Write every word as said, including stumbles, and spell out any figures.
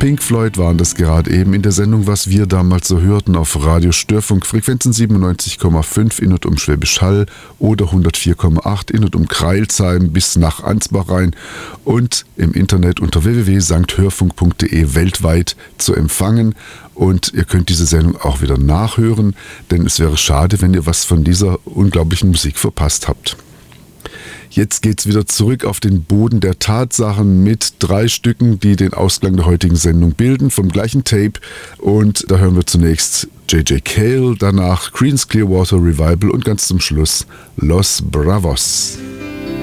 Pink Floyd waren das gerade eben in der Sendung, was wir damals so hörten auf Radio Störfunk, Frequenzen siebenundneunzig Komma fünf in und um Schwäbisch Hall oder hundertvier Komma acht in und um Kreilsheim bis nach Ansbach rein und im Internet unter w w w punkt sankt hörfunk punkt d e weltweit zu empfangen. Und ihr könnt diese Sendung auch wieder nachhören, denn es wäre schade, wenn ihr was von dieser unglaublichen Musik verpasst habt. Jetzt geht's wieder zurück auf den Boden der Tatsachen mit drei Stücken, die den Ausklang der heutigen Sendung bilden, vom gleichen Tape. Und da hören wir zunächst J J Cale, danach Creedence Clearwater Revival und ganz zum Schluss Los Bravos.